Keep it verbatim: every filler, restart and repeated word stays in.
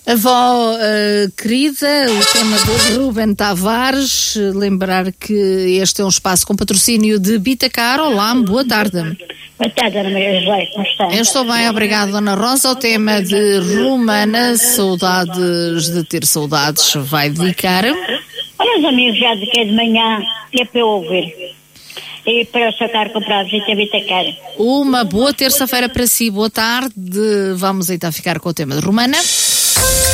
Avó uh, querida, o tema do Ruben Tavares, lembrar que este é um espaço com patrocínio de Bitacar. Olá, boa tarde. Boa tarde, Dona Maria José, como está? Eu estou bem, obrigada, Dona Rosa. O tema de Romana, saudades de ter saudades, vai dedicar. Olha, os amigos já de que é de manhã, que é para eu ouvir. E para o seu carro comprar a visita a Bitacar. Uma boa terça-feira para si, boa tarde. Vamos então ficar com o tema de Romana.